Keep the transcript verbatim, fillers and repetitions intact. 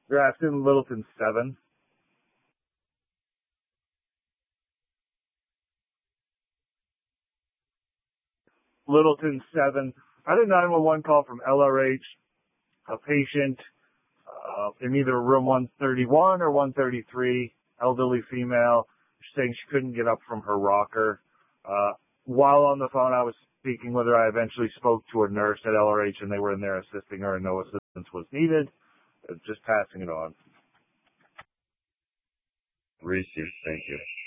Grafton, Littleton seven. Littleton seven. I had a nine one one call from L R H, a patient uh, in either room one thirty-one or one thirty-three, elderly female, saying she couldn't get up from her rocker. Uh, while on the phone, I was speaking with her. I eventually spoke to a nurse at L R H, and they were in there assisting her, and no assistance was needed. Uh, just passing it on. Received. Thank you.